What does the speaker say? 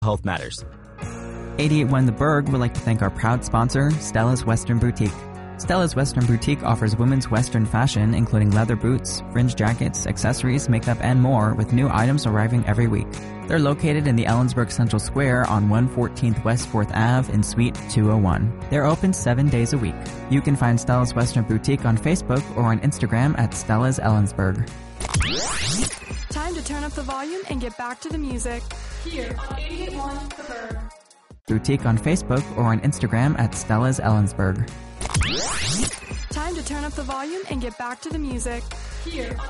health matters. 881 The Berg would like to thank our proud sponsor, Stella's Western Boutique. Stella's Western Boutique offers women's Western fashion, including leather boots, fringe jackets, accessories, makeup, and more, with new items arriving every week. They're located in the Ellensburg Central Square on 114th West 4th Ave in Suite 201. They're open 7 days a week. You can find Stella's Western Boutique on Facebook or on Instagram at Stella's Ellensburg. Time to turn up the volume and get back to the music. Here on 881 The Berg. Boutique on Facebook or on Instagram at Stella's Ellensburg. Time to turn up the volume and get back to the music. Here on